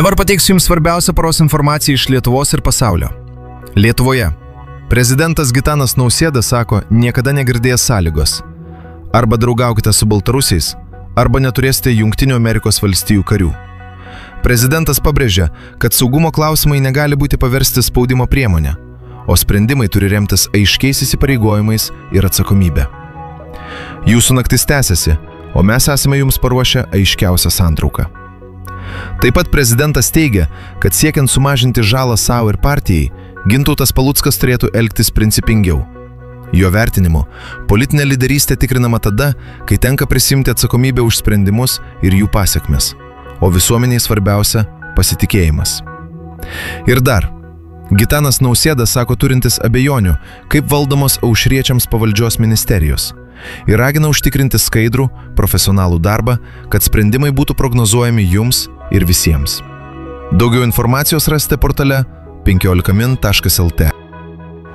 Dabar pateiksiu Jums svarbiausią paros informaciją iš Lietuvos ir pasaulio. Lietuvoje. Prezidentas Gitanas Nausėda sako, niekada negirdėjęs sąlygos. Arba draugaukite su baltarusiais, arba neturėsite Jungtinių Amerikos valstijų karių. Prezidentas pabrėžia, kad saugumo klausimai negali būti paversti spaudimo priemonę, o sprendimai turi remtis aiškiais įsipareigojimais ir atsakomybė. Jūsų naktis tęsiasi, o mes esame Jums paruošę aiškiausią santrauką. Taip pat prezidentas teigia, kad siekiant sumažinti žalą savo ir partijai, Gintautas Paluckas turėtų elgtis principingiau. Jo vertinimu, politinė lyderystė tikrinama tada, kai tenka prisimti atsakomybę už sprendimus ir jų pasekmes, o visuomeniai svarbiausia – pasitikėjimas. Ir dar, Gitanas Nausėda sako turintis abejonių, kaip valdomos aušriečiams pavaldžios ministerijos, ir ragina užtikrinti skaidrų, profesionalų darbą, kad sprendimai būtų prognozuojami jums ir visiems. Daugiau informacijos rasite portale 15min.lt.